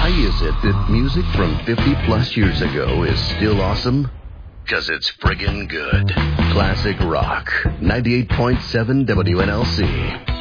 Why is it that music from 50 plus years ago is still awesome? 'Cause it's friggin' good. Classic rock. 98.7 WNLC.